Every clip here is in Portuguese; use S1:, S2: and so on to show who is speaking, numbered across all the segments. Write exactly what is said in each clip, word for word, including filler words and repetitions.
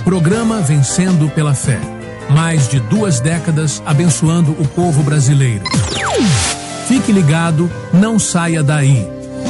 S1: Programa Vencendo pela Fé. Mais de duas décadas abençoando o povo brasileiro. Fique ligado, não saia daí.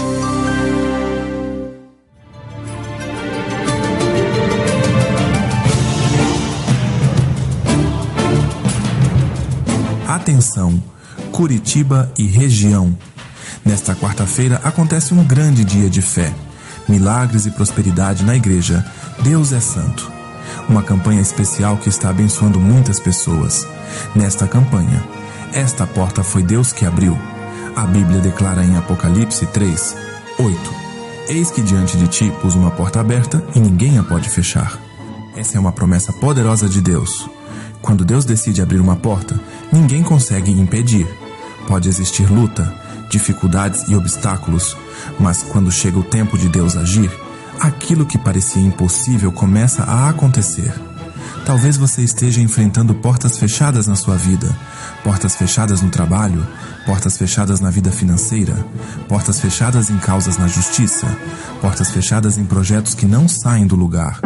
S2: Atenção, Curitiba e região. Nesta quarta-feira acontece um grande dia de fé, milagres e prosperidade na igreja Deus é Santo. Uma campanha especial que está abençoando muitas pessoas. Nesta campanha, esta porta foi Deus que abriu. A Bíblia declara em Apocalipse três, oito: Eis que diante de ti pus uma porta aberta e ninguém a pode fechar. Essa é uma promessa poderosa de Deus. Quando Deus decide abrir uma porta, ninguém consegue impedir. Pode existir luta, dificuldades e obstáculos, mas quando chega o tempo de Deus agir, aquilo que parecia impossível começa a acontecer. Talvez você esteja enfrentando portas fechadas na sua vida, portas fechadas no trabalho, portas fechadas na vida financeira, portas fechadas em causas na justiça, portas fechadas em projetos que não saem do lugar.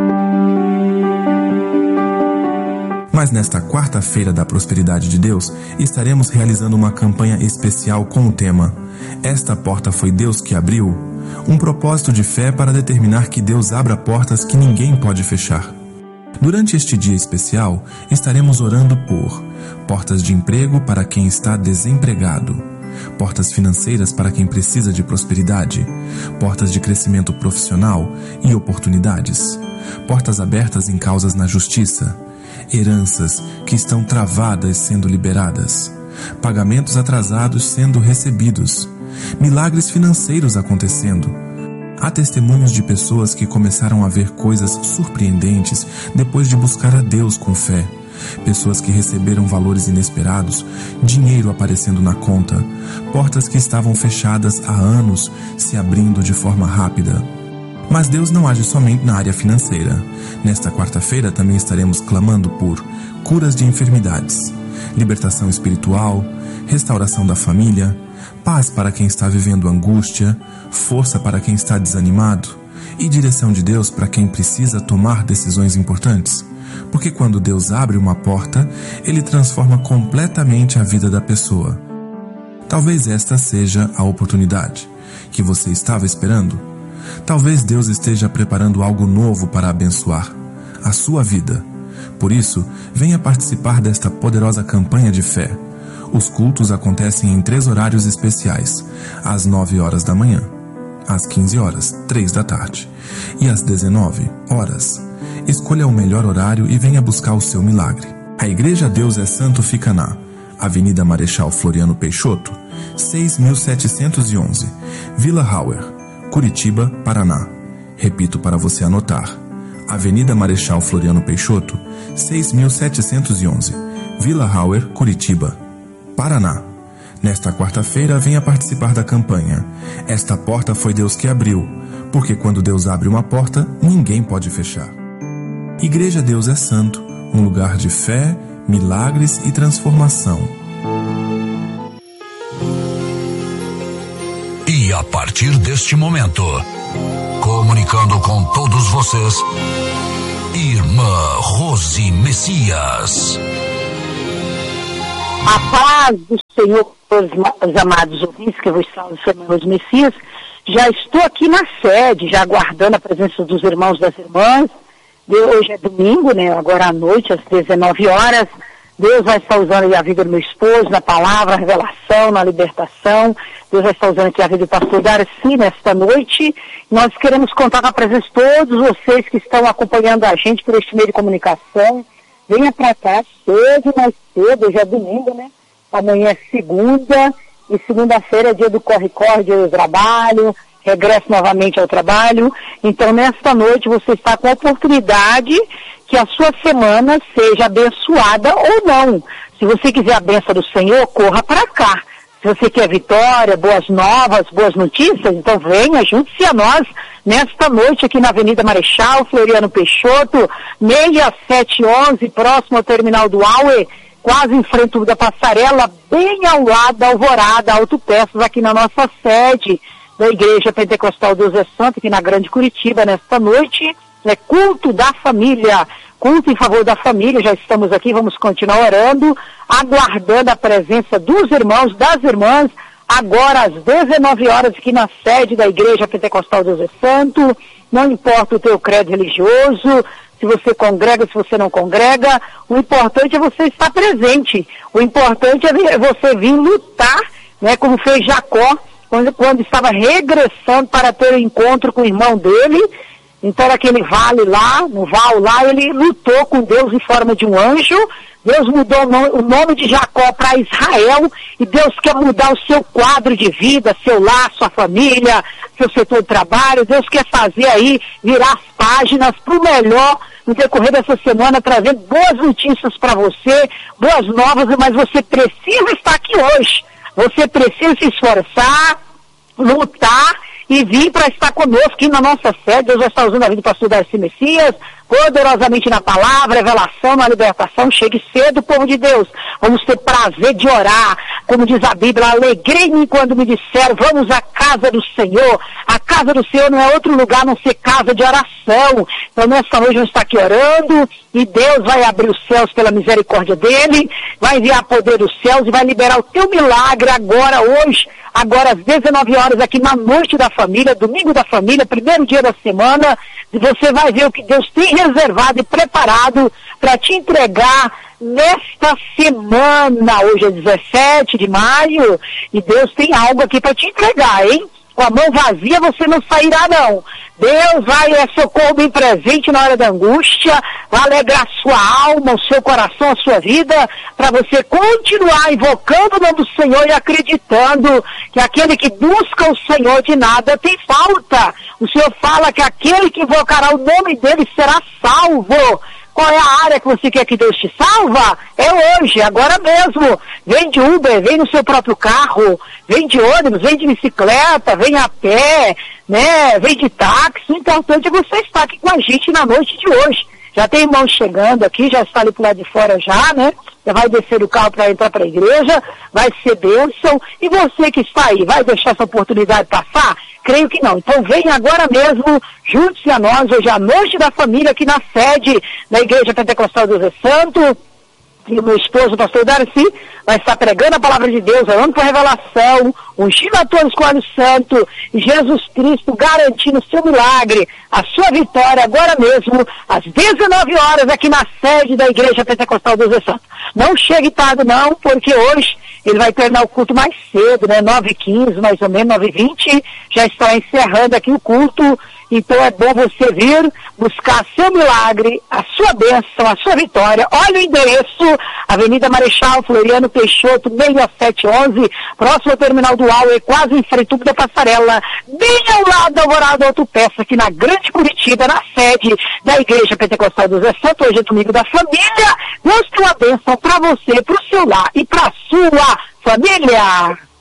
S2: Mas nesta quarta-feira da prosperidade de Deus, estaremos realizando uma campanha especial com o tema Esta porta foi Deus que abriu, um propósito de fé para determinar que Deus abra portas que ninguém pode fechar. Durante este dia especial, estaremos orando por portas de emprego para quem está desempregado, portas financeiras para quem precisa de prosperidade, portas de crescimento profissional e oportunidades, portas abertas em causas na justiça, heranças que estão travadas sendo liberadas, pagamentos atrasados sendo recebidos, milagres financeiros acontecendo. Há testemunhos de pessoas que começaram a ver coisas surpreendentes depois de buscar a Deus com fé. Pessoas que receberam valores inesperados, dinheiro aparecendo na conta, portas que estavam fechadas há anos se abrindo de forma rápida. Mas Deus não age somente na área financeira. Nesta quarta-feira também estaremos clamando por curas de enfermidades, libertação espiritual, restauração da família, paz para quem está vivendo angústia, força para quem está desanimado e direção de Deus para quem precisa tomar decisões importantes. Porque quando Deus abre uma porta, Ele transforma completamente a vida da pessoa. Talvez esta seja a oportunidade que você estava esperando. Talvez Deus esteja preparando algo novo para abençoar a sua vida. Por isso, venha participar desta poderosa campanha de fé. Os cultos acontecem em três horários especiais: às nove horas da manhã, às quinze horas, três da tarde, e às dezenove horas. Escolha o melhor horário e venha buscar o seu milagre. A Igreja Deus é Santo fica na Avenida Marechal Floriano Peixoto, seis mil setecentos e onze, Vila Hauer, Curitiba, Paraná. Repito para você anotar: Avenida Marechal Floriano Peixoto, seis mil setecentos e onze, Vila Hauer, Curitiba, Paraná. Nesta quarta-feira, venha participar da campanha Esta porta foi Deus que abriu, porque quando Deus abre uma porta, ninguém pode fechar. Igreja Deus é Santo, um lugar de fé, milagres e transformação.
S3: E a partir deste momento, comunicando com todos vocês, Irmã Rose Messias.
S4: A paz do Senhor, os amados ouvintes, que eu vos salvo, sou Irmã Rose Messias. Já estou aqui na sede, já aguardando a presença dos irmãos e das irmãs. Hoje é domingo, né? Agora à noite, às dezenove horas. Deus vai estar usando a vida do meu esposo, na palavra, na revelação, na libertação. Deus vai estar usando aqui a vida do pastor Darcy nesta noite. Nós queremos contar com a presença de todos vocês que estão acompanhando a gente por este meio de comunicação. Venha para cá cedo, mais cedo, hoje é domingo, né? Amanhã é segunda, e segunda-feira é dia do corre-corre, dia do trabalho, regresso novamente ao trabalho. Então, nesta noite, você está com a oportunidade que a sua semana seja abençoada ou não. Se você quiser a bênção do Senhor, corra para cá. Se você quer vitória, boas novas, boas notícias, então venha, junte-se a nós nesta noite aqui na Avenida Marechal Floriano Peixoto, seis sete onze, próximo ao terminal do Auê, quase em frente da passarela, bem ao lado da Alvorada, Autopeças, aqui na nossa sede da Igreja Pentecostal Deus é Santo, aqui na Grande Curitiba, nesta noite. é culto da família, culto em favor da família. Já estamos aqui, vamos continuar orando, aguardando a presença dos irmãos, das irmãs, agora às dezenove horas aqui na sede da Igreja Pentecostal Deus é Santo. Não importa o teu credo religioso, se você congrega, se você não congrega, o importante é você estar presente, o importante é você vir lutar, né, como fez Jacó, quando, quando estava regressando para ter o um encontro com o irmão dele. Então naquele vale lá, no val lá, ele lutou com Deus em forma de um anjo. Deus mudou o nome de Jacó para Israel, e Deus quer mudar o seu quadro de vida, seu lar, sua família, seu setor de trabalho. Deus quer fazer aí, virar as páginas para o melhor no decorrer dessa semana, trazendo boas notícias para você, boas novas, mas você precisa estar aqui hoje. Você precisa se esforçar, lutar e vir para estar conosco aqui na nossa sede. Deus já está usando a vida do pastor Darcy Messias, poderosamente na palavra, revelação, na libertação. Chegue cedo, povo de Deus. Vamos ter prazer de orar. Como diz a Bíblia, alegrei-me quando me disseram, vamos à casa do Senhor. A casa do Senhor não é outro lugar a não ser casa de oração. Então nessa noite vamos estar aqui orando, e Deus vai abrir os céus pela misericórdia dele, vai enviar poder dos céus e vai liberar o teu milagre agora, hoje, agora às dezenove horas, aqui na Noite da Família, domingo da família, primeiro dia da semana. E você vai ver o que Deus tem reservado e preparado para te entregar nesta semana. Hoje é dezessete de maio, e Deus tem algo aqui para te entregar, hein? Com a mão vazia você não sairá, não. Deus vai é socorro bem presente na hora da angústia, vai alegrar a sua alma, o seu coração, a sua vida, para você continuar invocando o nome do Senhor e acreditando que aquele que busca o Senhor de nada tem falta. O Senhor fala que aquele que invocará o nome dele será salvo. Qual é a área que você quer que Deus te salva? É hoje, agora mesmo. Vem de Uber, vem no seu próprio carro, vem de ônibus, vem de bicicleta, vem a pé, né? Vem de táxi. O importante é você estar aqui com a gente na noite de hoje. Já tem irmãos chegando aqui, já está ali pro lado de fora já, né? Já vai descer o carro para entrar para a igreja, vai ser bênção. E você que está aí, vai deixar essa oportunidade passar? Creio que não. Então vem agora mesmo, junte-se a nós, hoje é a Noite da Família, aqui na sede da Igreja Pentecostal Deus é Santo. E o meu esposo, o pastor Darcy, vai estar pregando a palavra de Deus, orando por revelação, ungindo a todos com o óleo santo, e Jesus Cristo garantindo o seu milagre, a sua vitória, agora mesmo, às dezenove horas, aqui na sede da Igreja Pentecostal Deus é Santo. Não chegue tarde não, porque hoje ele vai terminar o culto mais cedo, né, nove e quinze, mais ou menos, nove e vinte, já está encerrando aqui o culto. Então é bom você vir buscar seu milagre, a sua bênção, a sua vitória. Olha o endereço, Avenida Marechal Floriano Peixoto, seis sete onze, próximo ao terminal do Auer, quase em frente da passarela, bem ao lado da Alvorada Autopeça, aqui na Grande Curitiba, na sede da Igreja Pentecostal Deus é Santo. Hoje é domingo da família. Deus tem uma bênção para você, para o seu lar e para a sua família.